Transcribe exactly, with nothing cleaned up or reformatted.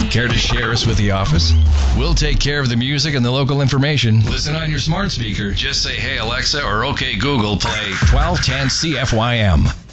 Care to share us with the office? We'll take care of the music and the local information. Listen on your smart speaker. Just say, hey, Alexa, or okay, Google, play twelve ten C F Y M.